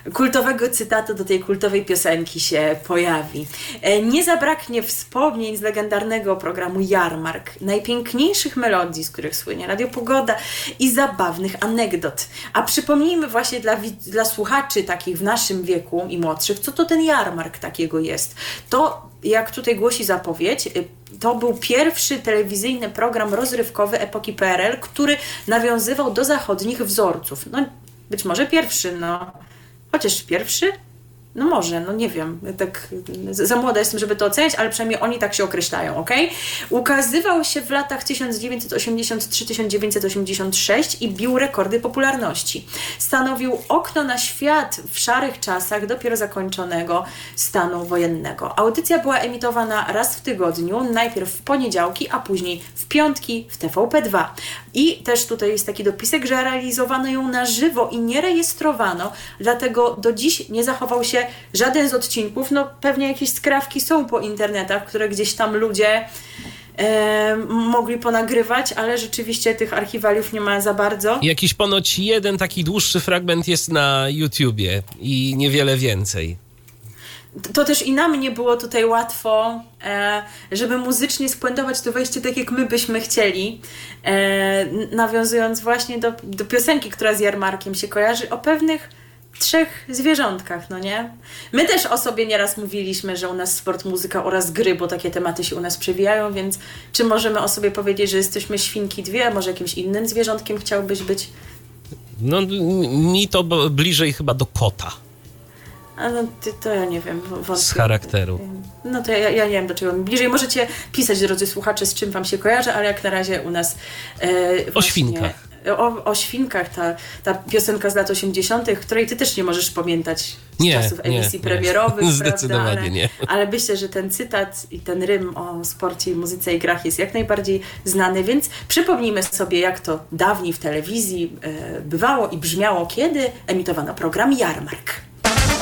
kultowego cytatu do tej kultowej piosenki się pojawi. Nie zabraknie wspomnień z legendarnego programu Jarmark, najpiękniejszych melodii, z których słynie Radio Pogoda i zabawnych anegdot. A przypomnijmy właśnie dla słuchaczy takich w naszym wieku i młodszych, co to ten Jarmark takiego jest. To, jak tutaj głosi zapowiedź, to był pierwszy telewizyjny program rozrywkowy epoki PRL, który nawiązywał do zachodnich wzorców. No, być może pierwszy, chociaż pierwszy? No może, nie wiem, tak za młoda jestem, żeby to oceniać, ale przynajmniej oni tak się określają, okej? Ukazywał się w latach 1983-1986 i bił rekordy popularności. Stanowił okno na świat w szarych czasach dopiero zakończonego stanu wojennego. Audycja była emitowana raz w tygodniu, najpierw w poniedziałki, a później w piątki w TVP2. I też tutaj jest taki dopisek, że realizowano ją na żywo i nie rejestrowano, dlatego do dziś nie zachował się żaden z odcinków. Pewnie jakieś skrawki są po internetach, które gdzieś tam ludzie mogli ponagrywać, ale rzeczywiście tych archiwaliów nie ma za bardzo. Jakiś ponoć jeden taki dłuższy fragment jest na YouTubie i niewiele więcej. To też i nam nie było tutaj łatwo, żeby muzycznie spuentować to wejście tak, jak my byśmy chcieli, nawiązując właśnie do piosenki, która z Jarmarkiem się kojarzy, o pewnych 3 zwierzątkach, nie? My też o sobie nieraz mówiliśmy, że u nas sport, muzyka oraz gry, bo takie tematy się u nas przewijają, więc czy możemy o sobie powiedzieć, że jesteśmy świnki 2, a może jakimś innym zwierzątkiem chciałbyś być? Mi to bliżej chyba do kota. To ja nie wiem. Wątpię. Z charakteru. To ja nie wiem, do czego mi bliżej. Możecie pisać, drodzy słuchacze, z czym wam się kojarzy, ale jak na razie u nas o świnkach. O świnkach, ta piosenka z lat 80., której ty też nie możesz pamiętać z czasów emisji premierowych. Zdecydowanie prawda? Nie. Ale myślę, że ten cytat i ten rym o sporcie, muzyce i grach jest jak najbardziej znany, więc przypomnijmy sobie, jak to dawniej w telewizji bywało i brzmiało, kiedy emitowano program Jarmark.